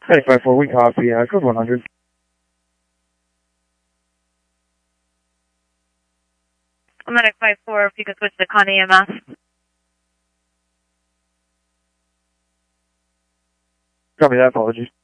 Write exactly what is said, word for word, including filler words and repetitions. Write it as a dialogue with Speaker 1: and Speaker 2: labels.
Speaker 1: Medic five four, we copy, uh, code one hundred.
Speaker 2: Medic five four, if you could switch to Con E M S.
Speaker 1: Copy that, apologies.